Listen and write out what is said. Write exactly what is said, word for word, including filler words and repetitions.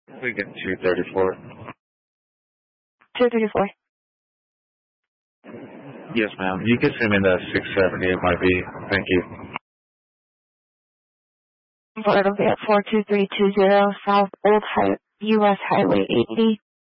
We get two thirty-four. two thirty-four. Yes, ma'am. You can send me the six seventy. It might be. Thank you. It'll be at four two three two zero South Old High, U S Highway eighty.